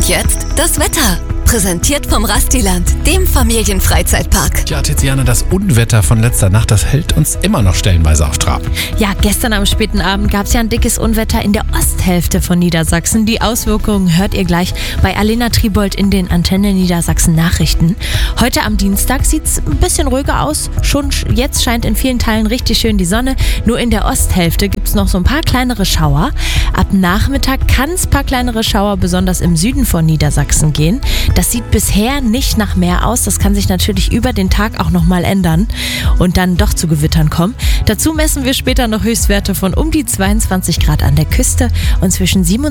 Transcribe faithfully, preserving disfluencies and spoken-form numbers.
Und jetzt das Wetter. Präsentiert vom Rastiland, dem Familienfreizeitpark. Ja, Tiziana, das Unwetter von letzter Nacht, das hält uns immer noch stellenweise auf Trab. Ja, gestern am späten Abend gab es ja ein dickes Unwetter in der Osthälfte von Niedersachsen. Die Auswirkungen hört ihr gleich bei Alena Tribold in den Antenne Niedersachsen Nachrichten. Heute am Dienstag sieht es ein bisschen ruhiger aus. Schon jetzt scheint in vielen Teilen richtig schön die Sonne. Nur in der Osthälfte gibt es noch so ein paar kleinere Schauer. Ab Nachmittag kann es ein paar kleinere Schauer besonders im Süden von Niedersachsen gehen. Das sieht bisher nicht nach mehr aus. Das kann sich natürlich über den Tag auch nochmal ändern und dann doch zu Gewittern kommen. Dazu messen wir später noch Höchstwerte von um die zweiundzwanzig Grad an der Küste und zwischen siebenundzwanzig